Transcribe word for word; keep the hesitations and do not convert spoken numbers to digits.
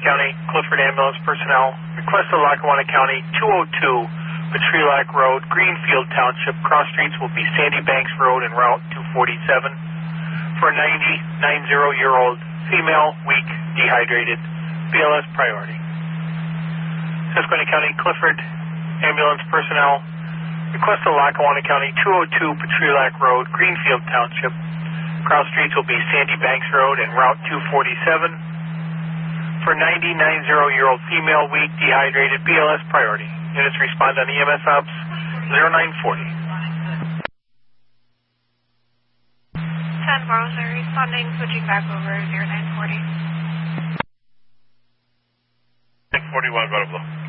County, Clifford Ambulance personnel. Request of Lackawanna County, two oh two Petrilac Road, Greenfield Township. Cross streets will be Sandy Banks Road and Route two forty-seven. For a ninety, ninety-year-old female, weak, dehydrated, B L S priority. Susquehanna County, Clifford Ambulance personnel. Request of Lackawanna County, two oh two Petrilac Road, Greenfield Township. Cross streets will be Sandy Banks Road and Route two forty-seven. For ninety, ninety-year-old female, weak, dehydrated, B L S priority. Units respond on E M S ops zero nine forty. ten Barrows are responding, switching back over zero nine forty. forty-one, Butterfly.